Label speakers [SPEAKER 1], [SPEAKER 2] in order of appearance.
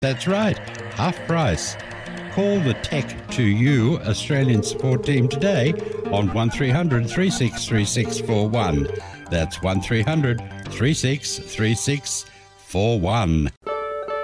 [SPEAKER 1] That's right, half price. Call the Tech2U Australian support team today on 1300 363641. That's 1300 363641.